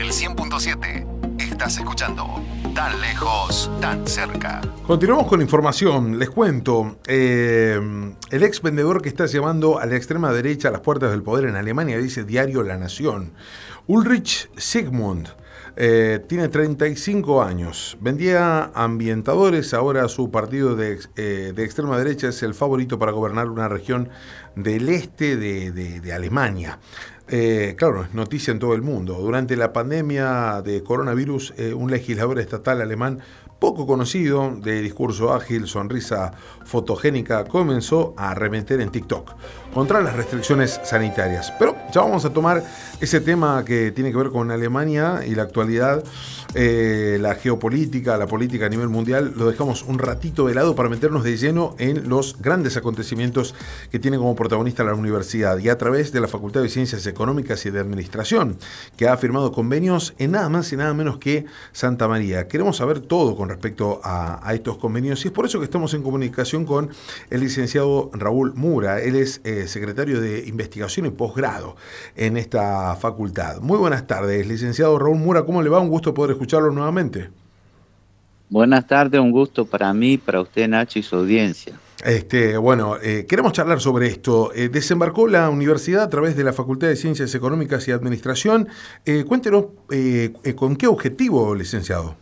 el 100.7. Estás escuchando Tan Lejos, Tan Cerca. Continuamos con información. Les cuento, el ex vendedor que está llevando a la extrema derecha a las puertas del poder en Alemania, dice diario La Nación. Ulrich Sigmund tiene 35 años. Vendía ambientadores. Ahora su partido de extrema derecha es el favorito para gobernar una región del este de Alemania. Claro, es noticia en todo el mundo. Durante la pandemia de coronavirus, un legislador estatal alemán poco conocido, de discurso ágil, sonrisa fotogénica, comenzó a arremeter en TikTok contra las restricciones sanitarias. Pero ya vamos a tomar ese tema que tiene que ver con Alemania y la actualidad, la geopolítica, la política a nivel mundial. Lo dejamos un ratito de lado para meternos de lleno en los grandes acontecimientos que tiene como protagonista la universidad, y a través de la Facultad de Ciencias Económicas y de Administración, que ha firmado convenios en nada más y nada menos que Santa María. Queremos saber todo con respecto a estos convenios, y es por eso que estamos en comunicación con el licenciado Raúl Mura. Él es secretario de Investigación y Posgrado en esta facultad. Muy buenas tardes, licenciado Raúl Mura, ¿cómo le va? Un gusto poder escucharlo nuevamente. Buenas tardes, un gusto para mí, para usted, Nacho, y su audiencia. Queremos charlar sobre esto. Desembarcó la universidad a través de la Facultad de Ciencias Económicas y Administración. Cuéntenos con qué objetivo, licenciado.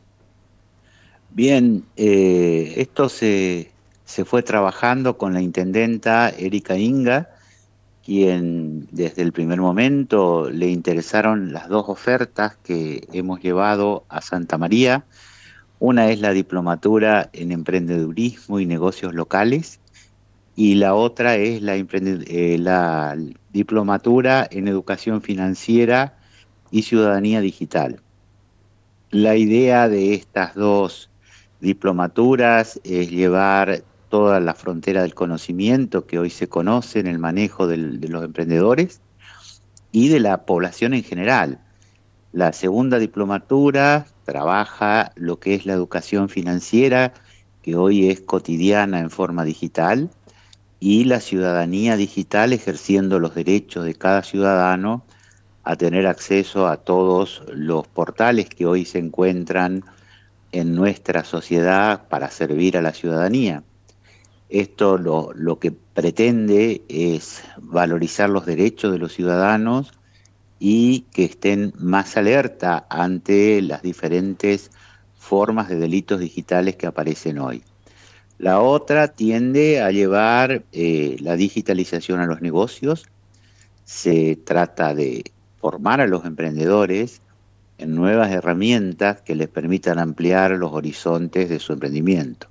Bien, esto se fue trabajando con la intendenta Erika Inga, quien desde el primer momento le interesaron las dos ofertas que hemos llevado a Santa María. Una es la diplomatura en emprendedurismo y negocios locales, y la otra es la diplomatura en educación financiera y ciudadanía digital. La idea de estas dos diplomaturas es llevar toda la frontera del conocimiento que hoy se conoce en el manejo de los emprendedores y de la población en general. La segunda diplomatura trabaja lo que es la educación financiera, que hoy es cotidiana en forma digital, y la ciudadanía digital, ejerciendo los derechos de cada ciudadano a tener acceso a todos los portales que hoy se encuentran en nuestra sociedad para servir a la ciudadanía. Esto lo que pretende es valorizar los derechos de los ciudadanos y que estén más alerta ante las diferentes formas de delitos digitales que aparecen hoy. La otra tiende a llevar la digitalización a los negocios. Se trata de formar a los emprendedores en nuevas herramientas que les permitan ampliar los horizontes de su emprendimiento.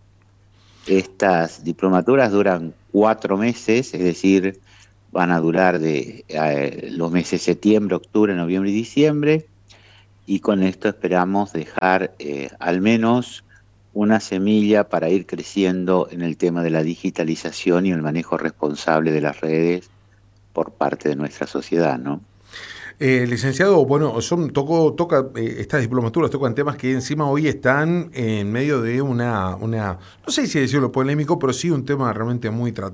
Estas diplomaturas duran 4 meses, es decir, van a durar de los meses septiembre, octubre, noviembre y diciembre, y con esto esperamos dejar al menos una semilla para ir creciendo en el tema de la digitalización y el manejo responsable de las redes por parte de nuestra sociedad, ¿no? Licenciado, bueno, estas diplomaturas tocan temas que encima hoy están en medio de no sé si decirlo polémico, pero sí un tema realmente muy tratado